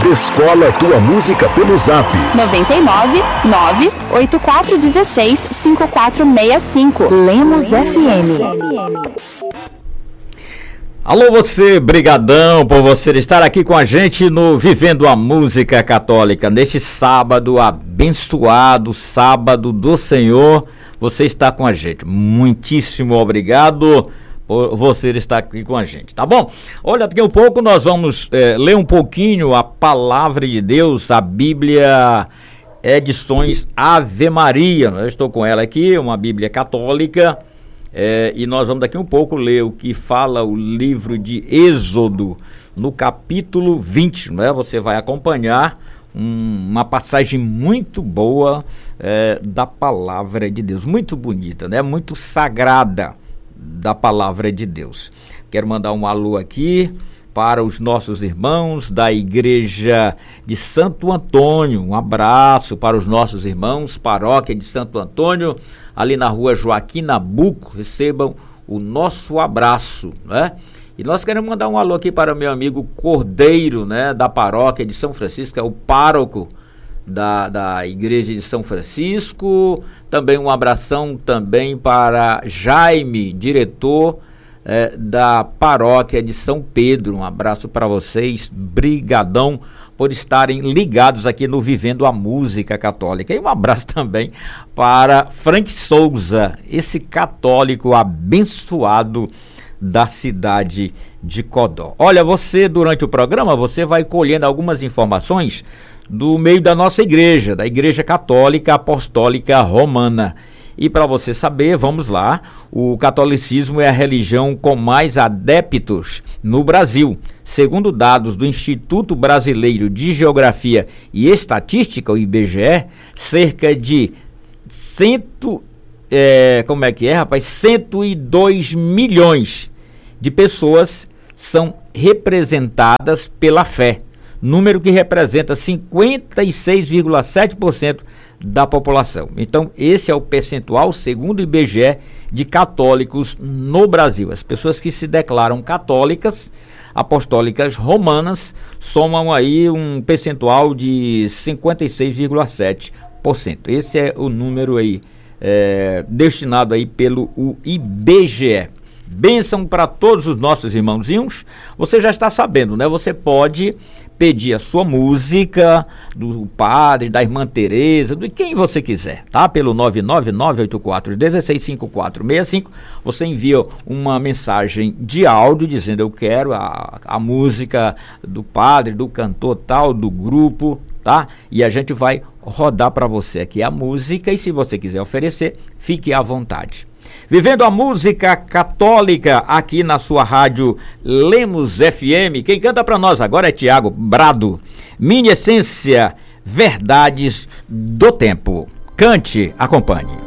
Descola tua música pelo Zap. 99 98416 5465. Lemos FM. Alô você, brigadão por você estar aqui com a gente no Vivendo a Música Católica. Neste sábado abençoado, sábado do Senhor, você está com a gente. Muitíssimo obrigado por você estar aqui com a gente, tá bom? Olha, daqui a um pouco nós vamos ler um pouquinho a Palavra de Deus, a Bíblia Edições Ave Maria. Eu estou com ela aqui, uma Bíblia católica. E nós vamos daqui um pouco ler o que fala o livro de Êxodo, no capítulo 20, né? Você vai acompanhar uma passagem muito boa da Palavra de Deus, muito bonita, né? Muito sagrada da Palavra de Deus. Quero mandar um alô aqui para os nossos irmãos da Igreja de Santo Antônio, um abraço para os nossos irmãos, Paróquia de Santo Antônio, ali na rua Joaquim Nabuco, recebam o nosso abraço, né? E nós queremos mandar um alô aqui para o meu amigo Cordeiro, né, da Paróquia de São Francisco, é o pároco da Igreja de São Francisco. Também um abração também para Jaime, diretor da Paróquia de São Pedro. Um abraço para vocês, brigadão por estarem ligados aqui no Vivendo a Música Católica. E um abraço também para Frank Souza, esse católico abençoado da cidade de Codó. Olha, você durante o programa, você vai colhendo algumas informações do meio da nossa igreja, da Igreja Católica Apostólica Romana. E para você saber, vamos lá, o catolicismo é a religião com mais adeptos no Brasil. Segundo dados do Instituto Brasileiro de Geografia e Estatística, o IBGE, cerca de 102 milhões de pessoas são representadas pela fé, número que representa 56,7% da população. Então, esse é o percentual, segundo o IBGE, de católicos no Brasil. As pessoas que se declaram católicas, apostólicas romanas, somam aí um percentual de 56,7%. Esse é o número aí, destinado aí pelo IBGE. Bênção para todos os nossos irmãozinhos. Você já está sabendo, né? Você pode pedir a sua música do padre, da irmã Tereza, de quem você quiser, tá? Pelo 99984165465. Você envia uma mensagem de áudio dizendo: eu quero a música do padre, do cantor tal, do grupo, tá? E a gente vai rodar para você aqui a música, e se você quiser oferecer, fique à vontade. Vivendo a Música Católica aqui na sua rádio Lemos FM. Quem canta para nós agora é Tiago Brado. Minha Essência, Verdades do Tempo. Cante, acompanhe.